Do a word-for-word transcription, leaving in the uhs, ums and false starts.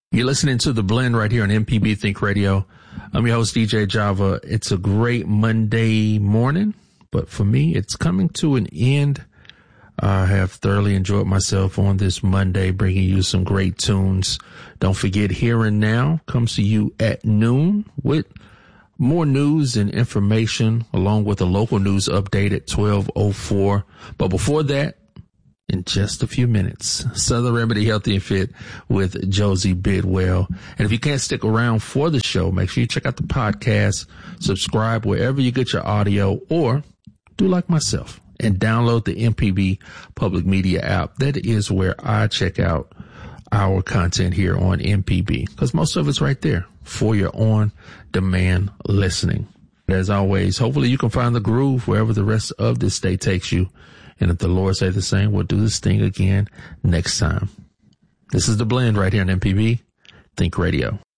You're listening to The Blend right here on M P B Think Radio. I'm your host, D J Java. It's a great Monday morning, but for me, it's coming to an end. I have thoroughly enjoyed myself on this Monday, bringing you some great tunes. Don't forget, Here and Now comes to you at noon with more news and information, along with a local news update at twelve oh four. But before that, in just a few minutes, Southern Remedy Healthy and Fit with Josie Bidwell. And if you can't stick around for the show, make sure you check out the podcast, subscribe wherever you get your audio, or do like myself and download the M P B Public Media app. That is where I check out our content here on M P B, because most of it's right there for your on-demand listening. As always, hopefully you can find the groove wherever the rest of this day takes you. And if the Lord say the same, we'll do this thing again next time. This is The Blend right here on M P B Think Radio.